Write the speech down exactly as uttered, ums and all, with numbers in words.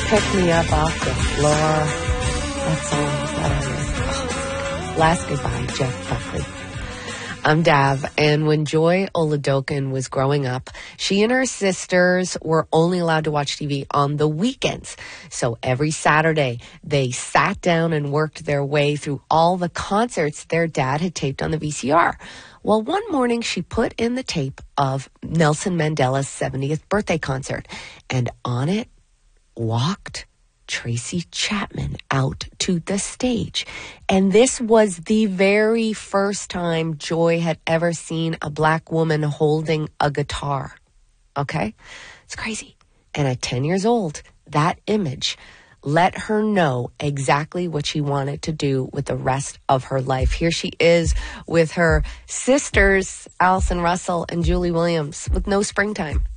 Pick Me Up off the Floor. That song, that I miss. Oh, last Goodbye, Jeff Buckley. I'm Dav, and when Joy Oladokin was growing up, she and her sisters were only allowed to watch T V on the weekends. So every Saturday, they sat down and worked their way through all the concerts their dad had taped on the V C R. Well, one morning, she put in the tape of Nelson Mandela's seventieth birthday concert, and on it walked Tracy Chapman out to the stage. And this was the very first time Joy had ever seen a black woman holding a guitar. Okay? It's crazy. And at ten years old, that image let her know exactly what she wanted to do with the rest of her life. Here she is with her sisters, Allison Russell and Julie Williams, with No Springtime.